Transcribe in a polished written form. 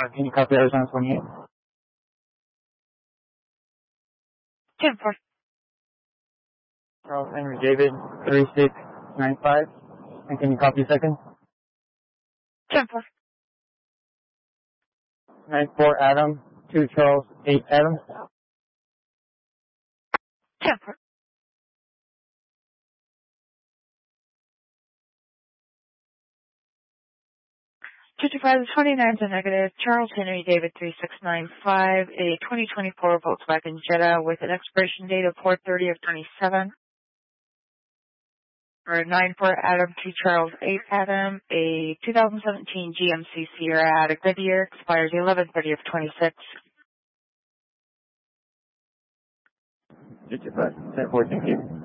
Can you copy Arizona 28? 10-4. Charles Henry David 3695. And can you copy second? 10-4. 94 Adam 2 Charles 8 Adam. 10-4. 55 to 29 to negative. Charles Henry David 3695, a 2024 Volkswagen Jetta with an expiration date of 4/30 of 27. Or 94 Adam 2 Charles 8 Adam, a 2017 GMC Sierra out of Goodyear, expires 11/30 of 26. 55 10-4, thank you.